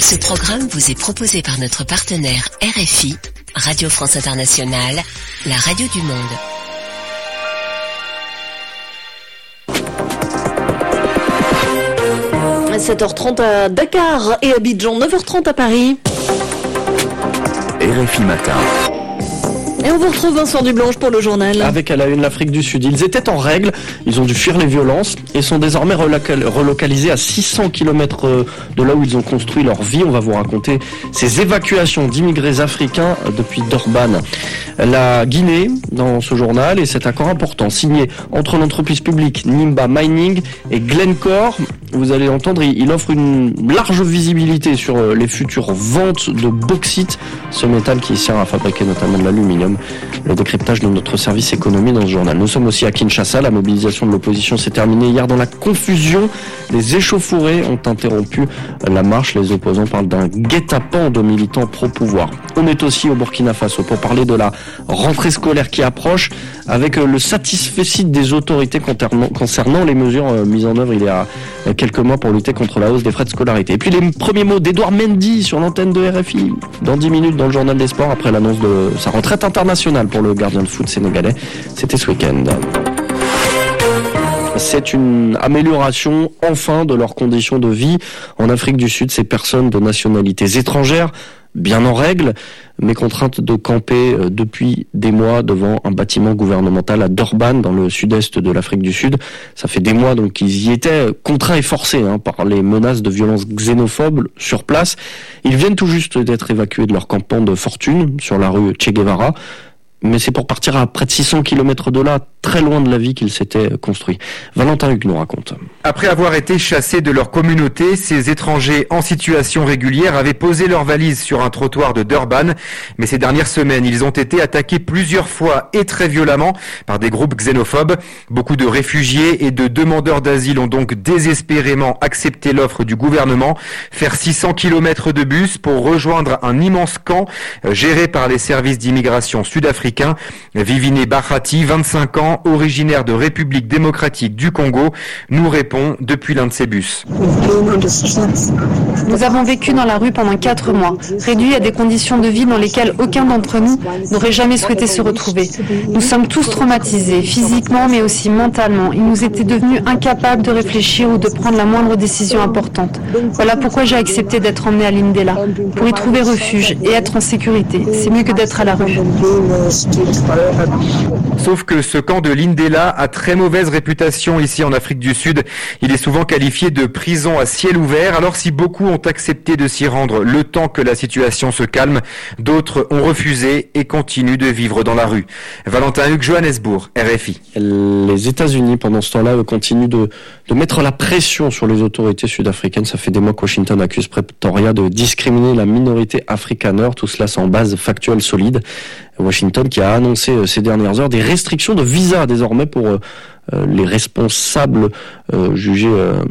Ce programme vous est proposé par notre partenaire RFI, Radio France Internationale, la radio du monde. À 7h30 à Dakar et Abidjan, 9h30 à Paris. RFI Matin. Et on vous retrouve Vincent Dublanche pour le journal. Avec à la une l'Afrique du Sud. Ils étaient en règle, ils ont dû fuir les violences et sont désormais relocalisés à 600 km de là où ils ont construit leur vie. On va vous raconter ces évacuations d'immigrés africains depuis Durban. La Guinée, dans ce journal, et cet accord important signé entre l'entreprise publique Nimba Mining et Glencore. Vous allez l'entendre, il offre une large visibilité sur les futures ventes de bauxite, ce métal qui sert à fabriquer notamment de l'aluminium. Le décryptage de notre service économie dans ce journal. Nous sommes aussi à Kinshasa. La mobilisation de l'opposition s'est terminée hier dans la confusion. Des échauffourées ont interrompu la marche. Les opposants parlent d'un guet-apens de militants pro-pouvoir. On est aussi au Burkina Faso pour parler de la rentrée scolaire qui approche avec le satisfecit des autorités concernant les mesures mises en œuvre il y a quelques mois pour lutter contre la hausse des frais de scolarité. Et puis les premiers mots d'Edouard Mendy sur l'antenne de RFI dans 10 minutes dans le journal des sports après l'annonce de sa retraite internationale pour le gardien de foot sénégalais. C'était ce week-end. C'est une amélioration enfin de leurs conditions de vie en Afrique du Sud. Ces personnes de nationalités étrangères, bien en règle, mais contraintes de camper depuis des mois devant un bâtiment gouvernemental à Durban, dans le sud-est de l'Afrique du Sud. Ça fait des mois donc qu'ils y étaient contraints et forcés par les menaces de violences xénophobes sur place. Ils viennent tout juste d'être évacués de leur campement de fortune sur la rue Che Guevara. Mais c'est pour partir à près de 600 km de là, très loin de la vie qu'ils s'étaient construits. Valentin Hugues nous raconte. Après avoir été chassés de leur communauté, ces étrangers en situation régulière avaient posé leurs valises sur un trottoir de Durban. Mais ces dernières semaines, ils ont été attaqués plusieurs fois et très violemment par des groupes xénophobes. Beaucoup de réfugiés et de demandeurs d'asile ont donc désespérément accepté l'offre du gouvernement. Faire 600 km de bus pour rejoindre un immense camp géré par les services d'immigration sud-africains. Vivine Bahati, 25 ans, originaire de République démocratique du Congo, nous répond depuis l'un de ces bus. Nous avons vécu dans la rue pendant 4 mois, réduits à des conditions de vie dans lesquelles aucun d'entre nous n'aurait jamais souhaité se retrouver. Nous sommes tous traumatisés, physiquement mais aussi mentalement. Il nous était devenu incapables de réfléchir ou de prendre la moindre décision importante. Voilà pourquoi j'ai accepté d'être emmené à Lindela, pour y trouver refuge et être en sécurité. C'est mieux que d'être à la rue. Sauf que ce camp de Lindela a très mauvaise réputation ici en Afrique du Sud. Il est souvent qualifié de prison à ciel ouvert. Alors si beaucoup ont accepté de s'y rendre le temps que la situation se calme, d'autres ont refusé et continuent de vivre dans la rue. Valentin Hugues, Johannesburg, RFI. Les États-Unis, pendant ce temps-là, continuent de mettre la pression sur les autorités sud-africaines. Ça fait des mois que Washington accuse Pretoria de discriminer la minorité afrikaner. Tout cela sans base factuelle solide. Washington qui a annoncé ces dernières heures des restrictions de visa désormais pour les responsables jugés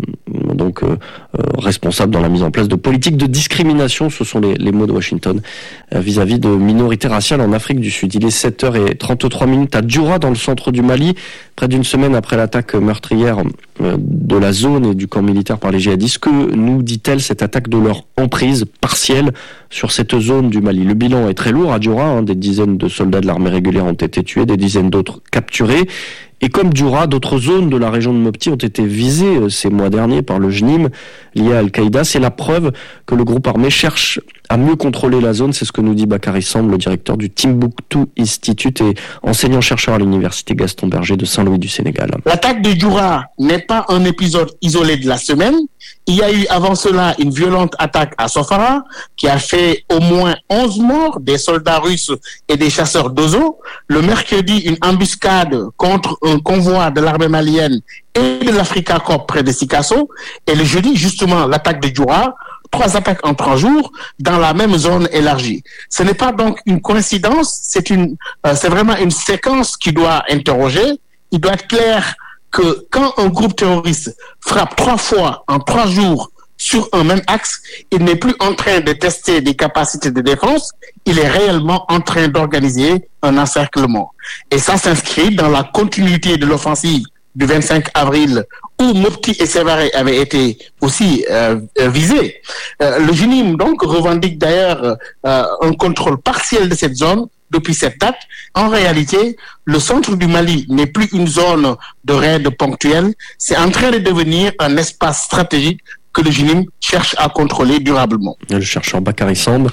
responsables dans la mise en place de politiques de discrimination. Ce sont les mots de Washington vis-à-vis de minorités raciales en Afrique du Sud. Il est 7h33 à Djoura dans le centre du Mali, près d'une semaine après l'attaque meurtrière de la zone et du camp militaire par les djihadistes. Que nous dit-elle cette attaque de leur emprise partielle sur cette zone du Mali? Le bilan est très lourd à Djoura, des dizaines de soldats de l'armée régulière ont été tués, des dizaines d'autres capturés. Et comme Djoura, d'autres zones de la région de Mopti ont été visées ces mois derniers par le JNIM lié à Al-Qaïda. C'est la preuve que le groupe armé cherche à mieux contrôler la zone. C'est ce que nous dit Bakary Samb, le directeur du Timbuktu Institute et enseignant-chercheur à l'université Gaston Berger de Saint-Louis du Sénégal. L'attaque de Djoura n'est pas un épisode isolé de la semaine. Il y a eu avant cela une violente attaque à Sofara qui a fait au moins 11 morts, des soldats russes et des chasseurs d'oiseaux. Le mercredi, une embuscade contre un convoi de l'armée malienne et de l'Africa Corps près de Sikasso. Et le jeudi, justement, l'attaque de Djoura. 3 attaques en 3 jours dans la même zone élargie. Ce n'est pas donc une coïncidence, c'est vraiment une séquence qui doit interroger. Il doit être clair que quand un groupe terroriste frappe 3 fois en 3 jours sur un même axe, il n'est plus en train de tester des capacités de défense, il est réellement en train d'organiser un encerclement. Et ça s'inscrit dans la continuité de l'offensive du 25 avril où Mopti et Sévaré avaient été aussi visés. Le JNIM donc revendique d'ailleurs un contrôle partiel de cette zone depuis cette date. En réalité, le centre du Mali n'est plus une zone de raid ponctuel, c'est en train de devenir un espace stratégique que le JNIM cherche à contrôler durablement. Le chercheur Bakary Samb,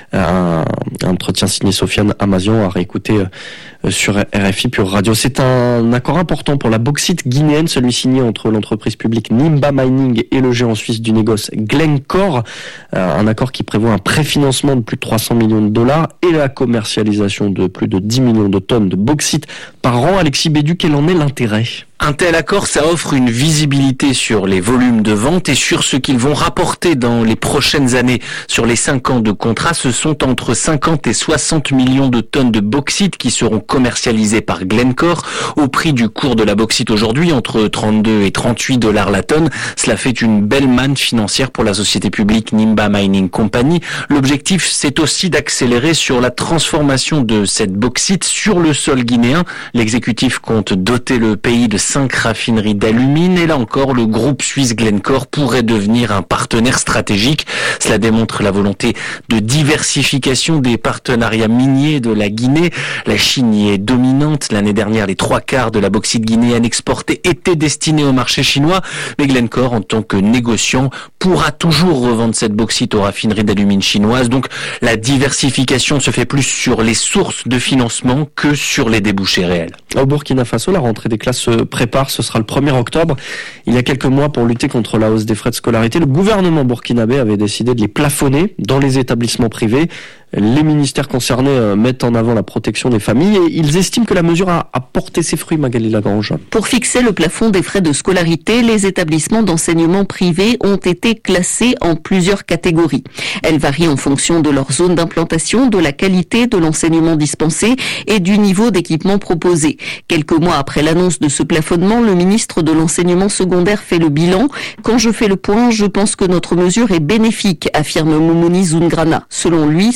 un entretien signé Sofiane Amazian, à réécouter sur RFI Pure Radio. C'est un accord important pour la bauxite guinéenne, celui signé entre l'entreprise publique Nimba Mining et le géant suisse du négoce Glencore. Un accord qui prévoit un préfinancement de plus de 300 millions de dollars et la commercialisation de plus de 10 millions de tonnes de bauxite par an. Alexis Bédu, quel en est l'intérêt ? Un tel accord, ça offre une visibilité sur les volumes de vente et sur ce qu'ils vont rapporter dans les prochaines années. Sur les 5 ans de contrat, ce sont entre 50 et 60 millions de tonnes de bauxite qui seront commercialisées par Glencore au prix du cours de la bauxite aujourd'hui, entre 32 et 38 dollars la tonne. Cela fait une belle manne financière pour la société publique Nimba Mining Company. L'objectif, c'est aussi d'accélérer sur la transformation de cette bauxite sur le sol guinéen. L'exécutif compte doter le pays de 5 raffineries d'alumine et là encore, le groupe suisse Glencore pourrait devenir un partenaire stratégique. Cela démontre la volonté de diversification des partenariats miniers de la Guinée. La Chine y est dominante. L'année dernière, les 3/4 de la bauxite guinéenne exportée étaient destinés au marché chinois. Mais Glencore, en tant que négociant, pourra toujours revendre cette bauxite aux raffineries d'alumine chinoises. Donc, la diversification se fait plus sur les sources de financement que sur les débouchés réels. Au Burkina Faso, la rentrée des classes se prépare. Ce sera le 1er octobre. Il y a quelques mois, pour lutter contre la hausse des frais de scolarité, le gouvernement burkinabé avait décidé de les plafonner dans les établissements privés. Les ministères concernés mettent en avant la protection des familles et ils estiment que la mesure a porté ses fruits, Magali Lagrange. Pour fixer le plafond des frais de scolarité, les établissements d'enseignement privés ont été classés en plusieurs catégories. Elles varient en fonction de leur zone d'implantation, de la qualité de l'enseignement dispensé et du niveau d'équipement proposé. Quelques mois après l'annonce de ce plafonnement, le ministre de l'enseignement secondaire fait le bilan. Quand je fais le point, je pense que notre mesure est bénéfique, affirme Momoni Zungrana. Selon lui,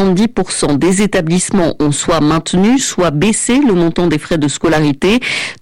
70% des établissements ont soit maintenu, soit baissé le montant des frais de scolarité.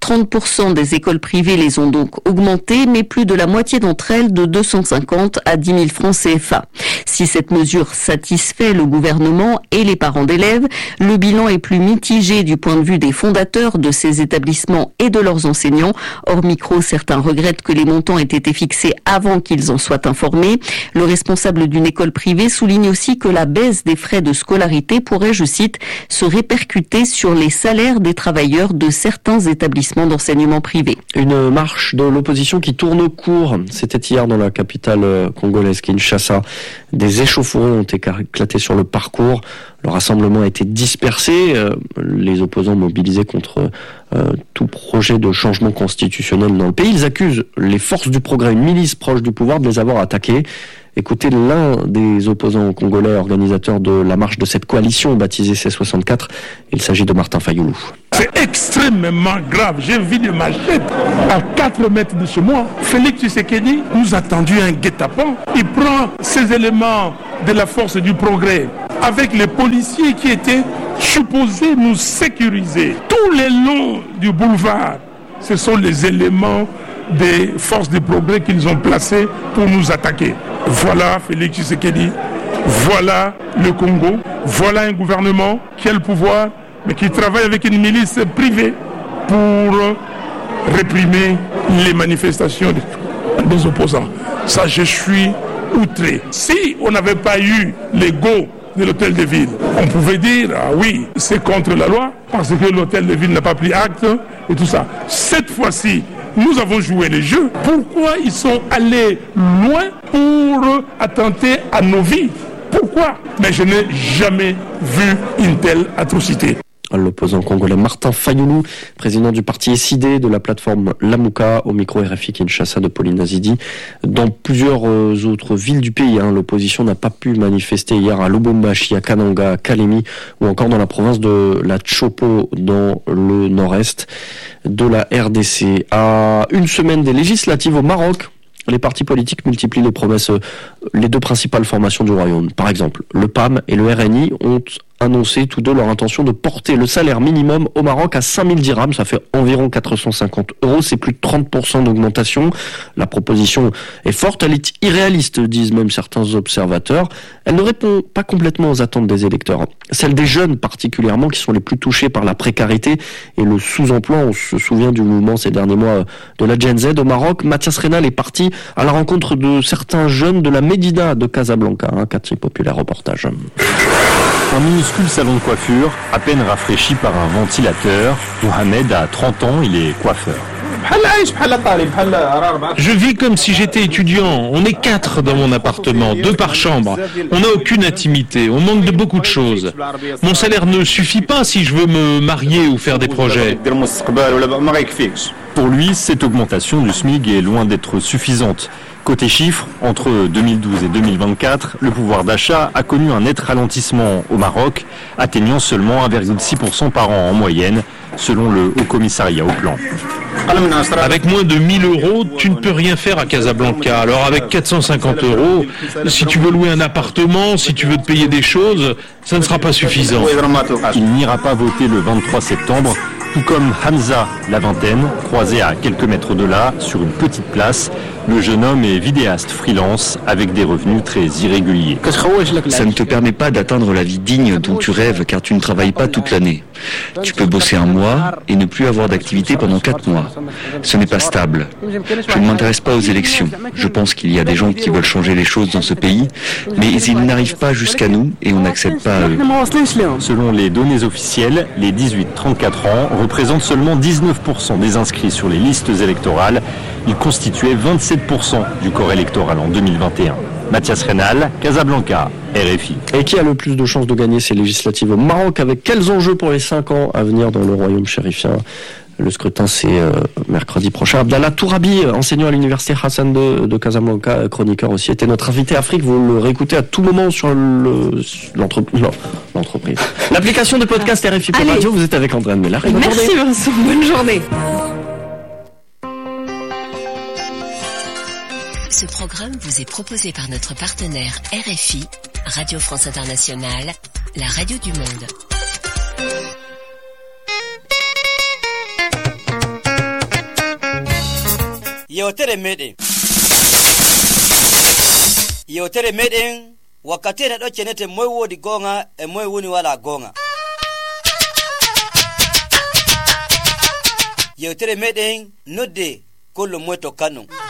30% des écoles privées les ont donc augmentés, mais plus de la moitié d'entre elles de 250 à 10 000 francs CFA. Si cette mesure satisfait le gouvernement et les parents d'élèves, le bilan est plus mitigé du point de vue des fondateurs de ces établissements et de leurs enseignants. Hors micro, certains regrettent que les montants aient été fixés avant qu'ils en soient informés. Le responsable d'une école privée souligne aussi que la baisse des frais de scolarité pourrait, je cite, se répercuter sur les salaires des travailleurs de certains établissements d'enseignement privé. Une marche de l'opposition qui tourne court. C'était hier dans la capitale congolaise, Kinshasa. Des échauffourées ont éclaté sur le parcours. Le rassemblement a été dispersé. Les opposants mobilisés contre tout projet de changement constitutionnel dans le pays. Ils accusent les forces du progrès, une milice proche du pouvoir, de les avoir attaqués. Écoutez l'un des opposants congolais, organisateur de la marche de cette coalition baptisée C64. Il s'agit de Martin Fayoulou. C'est extrêmement grave. J'ai vu des machettes à 4 mètres de chez moi. Félix Tshisekedi nous a tendu un guet-apens. Il prend ces éléments de la force du progrès avec les policiers qui étaient supposés nous sécuriser. Tout le long du boulevard, ce sont les éléments des forces du progrès qu'ils ont placés pour nous attaquer. Voilà Félix Tshisekedi, voilà le Congo, voilà un gouvernement qui a le pouvoir, mais qui travaille avec une milice privée pour réprimer les manifestations des opposants. Ça, je suis outré. Si on n'avait pas eu les go de l'hôtel de ville, on pouvait dire, ah oui, c'est contre la loi, parce que l'hôtel de ville n'a pas pris acte et tout ça. Cette fois-ci, nous avons joué les jeux. Pourquoi ils sont allés loin pour attenter à nos vies? Pourquoi? Mais je n'ai jamais vu une telle atrocité. L'opposant congolais Martin Fayoulou, président du parti SID de la plateforme Lamuka, au micro RFI Kinshasa de Pauline Azidi. Dans plusieurs autres villes du pays, l'opposition n'a pas pu manifester hier à Lubumbashi, à Kananga, à Kalemi ou encore dans la province de la Tshopo dans le nord-est de la RDC. À une semaine des législatives au Maroc, les partis politiques multiplient les promesses. Les deux principales formations du royaume, par exemple, le PAM et le RNI, ont annoncé tous deux leur intention de porter le salaire minimum au Maroc à 5000 dirhams, ça fait environ 450 €, c'est plus de 30% d'augmentation. La proposition est forte, elle est irréaliste, disent même certains observateurs. Elle ne répond pas complètement aux attentes des électeurs. Celle des jeunes particulièrement, qui sont les plus touchés par la précarité et le sous-emploi. On se souvient du mouvement ces derniers mois de la Gen Z au Maroc. Mathias Reynal est parti à la rencontre de certains jeunes de la Médina de Casablanca, un quartier populaire. Reportage. Un minuscule salon de coiffure, à peine rafraîchi par un ventilateur. Mohamed a 30 ans, il est coiffeur. Je vis comme si j'étais étudiant. On est 4 dans mon appartement, 2 par chambre. On n'a aucune intimité, on manque de beaucoup de choses. Mon salaire ne suffit pas si je veux me marier ou faire des projets. Pour lui, cette augmentation du SMIC est loin d'être suffisante. Côté chiffres, entre 2012 et 2024, le pouvoir d'achat a connu un net ralentissement au Maroc, atteignant seulement 1,6% par an en moyenne, selon le Haut Commissariat au Plan. Avec moins de 1000 €, tu ne peux rien faire à Casablanca. Alors avec 450 €, si tu veux louer un appartement, si tu veux te payer des choses, ça ne sera pas suffisant. Il n'ira pas voter le 23 septembre, tout comme Hamza, la vingtaine, croisé à quelques mètres de là, sur une petite place. Le jeune homme est vidéaste freelance avec des revenus très irréguliers. Ça ne te permet pas d'atteindre la vie digne dont tu rêves car tu ne travailles pas toute l'année. Tu peux bosser un mois et ne plus avoir d'activité pendant 4 mois. Ce n'est pas stable. Je ne m'intéresse pas aux élections. Je pense qu'il y a des gens qui veulent changer les choses dans ce pays, mais ils n'arrivent pas jusqu'à nous et on n'accède pas à eux. Selon les données officielles, les 18-34 ans représentent seulement 19% des inscrits sur les listes électorales. Ils constituaient 27% du corps électoral en 2021. Mathias Reynal, Casablanca, RFI. Et qui a le plus de chances de gagner ces législatives au Maroc? Avec quels enjeux pour les 5 ans à venir dans le royaume chérifien? Le scrutin, c'est mercredi prochain. Abdallah Tourabi, enseignant à l'université Hassan de Casablanca, chroniqueur aussi, était notre invité Afrique. Vous le réécoutez à tout moment sur l'entreprise. L'application de podcast RFI pour Radio. Vous êtes avec Andréane Mellard. Merci Vincent, bonne journée. Ce programme vous est proposé par notre partenaire RFI, Radio France Internationale, la radio du monde. Yewtere meɗen wakkati ne ɗo cenete moy wodi gonga e moy woni wala gonga. Yewtere meɗen nodde kollo moy to kanu.